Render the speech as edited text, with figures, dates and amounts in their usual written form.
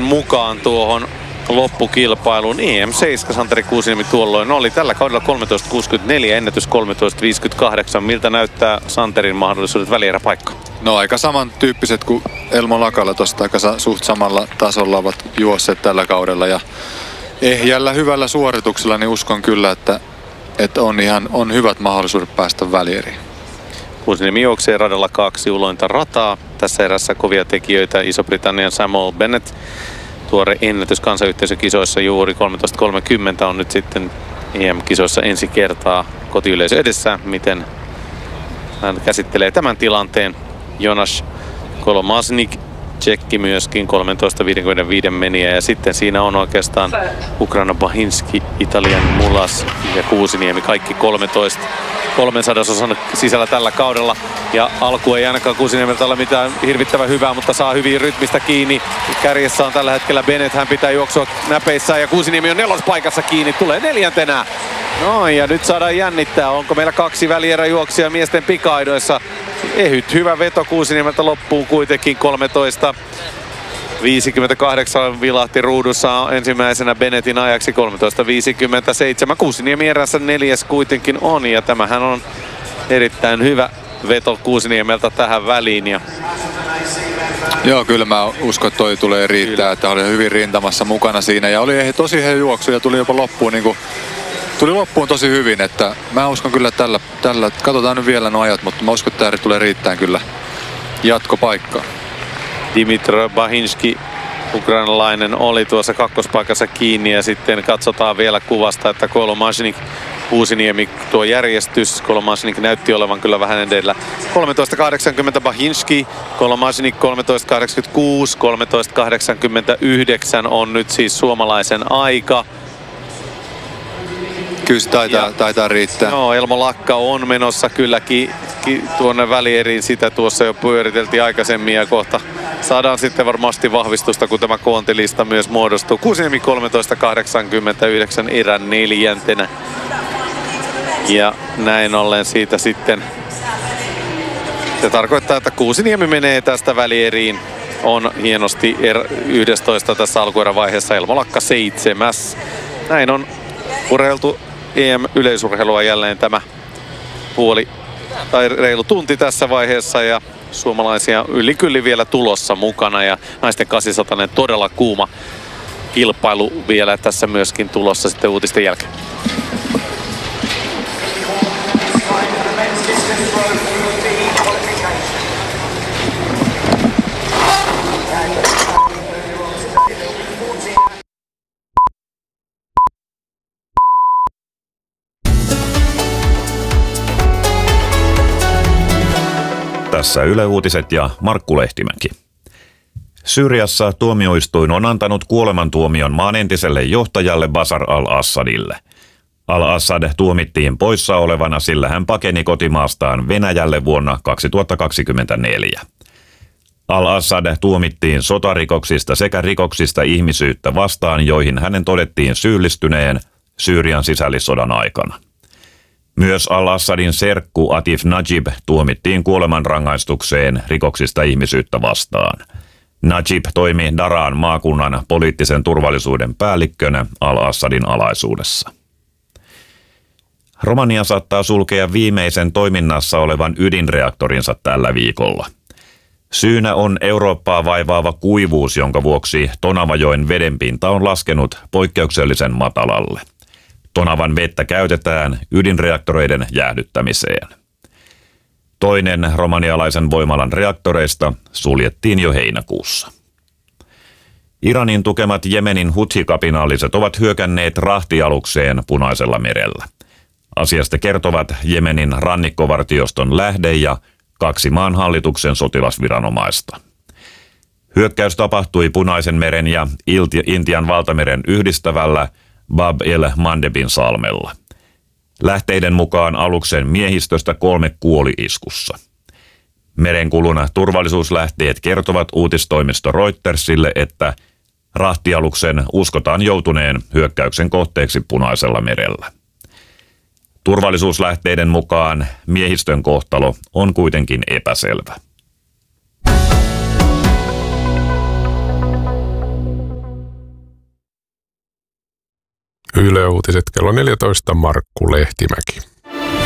mukaan tuohon loppukilpailuun. EM7 Santeri Kuusiniemi tuolloin oli tällä kaudella 13.64, ennätys 13.58. Miltä näyttää Santerin mahdollisuudet välieräpaikkaan? No aika samantyyppiset kuin Elmo Lakala tuosta, aika suht samalla tasolla ovat juosseet tällä kaudella. Ja ehjällä hyvällä suorituksella niin uskon kyllä, että on hyvät mahdollisuudet päästä välieriin. Kuusiniemi juoksee radalla 2 ulointa rataa. Tässä erässä kovia tekijöitä Iso-Britannian Samuel Bennett. Tuore ennätys kansanyhteisökisoissa juuri 13.30 on nyt sitten EM-kisoissa ensi kertaa kotiyleisö edessä. Miten hän käsittelee tämän tilanteen? Jonas Kolomasnik, tsekki myöskin 13.55 meniä. Ja sitten siinä on oikeastaan Ukraina Bahinski, Italian Mulas ja Kuusiniemi. Kaikki 300-osan sisällä tällä kaudella. Ja alku ei ainakaan Kuusiniemeltä ole mitään hirvittävän hyvää, mutta saa hyvin rytmistä kiinni. Kärjessä on tällä hetkellä Bennett, hän pitää juoksua näpeissä ja Kuusiniemi on 4. paikassa kiinni, tulee 4. No ja nyt saadaan jännittää, onko meillä 2 välieräjuoksia miesten pika-aidoissa. Ehyt hyvä veto Kuusiniemeltä loppuu kuitenkin 13.58 vilahti ruudussa ensimmäisenä Bennettin ajaksi 13.57. Kuusiniemi erässä 4. kuitenkin on ja tämähän on erittäin hyvä veto Kuusiniemeltä tähän väliin. Ja joo, kyllä mä uskon, että toi tulee riittää, että oli hyvin rintamassa mukana siinä ja oli tosi hyvä juoksu ja tuli jopa loppuun tuli loppuun tosi hyvin, että mä uskon kyllä tällä katsotaan nyt vielä nuo ajat, mutta mä uskon, että tämä tulee riittää kyllä jatkopaikkaan. Dmitro Bahinski, ukrainalainen, oli tuossa 2. paikassa kiinni ja sitten katsotaan vielä kuvasta, että Kolomasnik, Kuusiniemi tuo järjestys. Kolomasnik näytti olevan kyllä vähän edellä. 13.80 Bahinski, Kolomasnik 13.86, 13.89 on nyt siis suomalaisen aika. Kyllä se taitaa riittää. Joo, Elmo Lakka on menossa kylläkin tuonne välieriin. Sitä tuossa jo pyöriteltiin aikaisemmin ja kohta saadaan sitten varmasti vahvistusta, kun tämä koontilista myös muodostuu. Kuusiniemi 13.89 erän 4. Ja näin ollen siitä sitten se tarkoittaa, että Kuusiniemi menee tästä välieriin. On hienosti 11 tässä alkuerävaiheessa, Elmo Lakka 7. Näin on urheiltu EM-yleisurheilua jälleen tämä puoli tai reilu tunti tässä vaiheessa ja suomalaisia ylikyllin vielä tulossa mukana ja naisten 800 todella kuuma kilpailu vielä tässä myöskin tulossa sitten uutisten jälkeen. Tässä Yle Uutiset ja Markku Lehtimäki. Syyriassa tuomioistuin on antanut kuolemantuomion maan entiselle johtajalle Bashar al-Assadille. Al-Assad tuomittiin poissa olevana, sillä hän pakeni kotimaastaan Venäjälle vuonna 2024. Al-Assad tuomittiin sotarikoksista sekä rikoksista ihmisyyttä vastaan, joihin hänen todettiin syyllistyneen Syyrian sisällissodan aikana. Myös al-Assadin serkku Atif Najib tuomittiin kuolemanrangaistukseen rikoksista ihmisyyttä vastaan. Najib toimi Daran maakunnan poliittisen turvallisuuden päällikkönä al-Assadin alaisuudessa. Romania saattaa sulkea viimeisen toiminnassa olevan ydinreaktorinsa tällä viikolla. Syynä on Eurooppaa vaivaava kuivuus, jonka vuoksi Tonavajoen vedenpinta on laskenut poikkeuksellisen matalalle. Tonavan vettä käytetään ydinreaktoreiden jäähdyttämiseen. Toinen romanialaisen voimalan reaktoreista suljettiin jo heinäkuussa. Iranin tukemat Jemenin Huthi-kapinaalliset ovat hyökänneet rahtialukseen Punaisella merellä. Asiasta kertovat Jemenin rannikkovartioston lähde ja 2 maan hallituksen sotilasviranomaista. Hyökkäys tapahtui Punaisen meren ja Intian valtameren yhdistävällä Bab el-Mandebin salmella. Lähteiden mukaan aluksen miehistöstä 3 kuoli iskussa. Merenkulun turvallisuuslähteet kertovat uutistoimisto Reutersille, että rahtialuksen uskotaan joutuneen hyökkäyksen kohteeksi Punaisella merellä. Turvallisuuslähteiden mukaan miehistön kohtalo on kuitenkin epäselvä. Yle Uutiset kello 14, Markku Lehtimäki.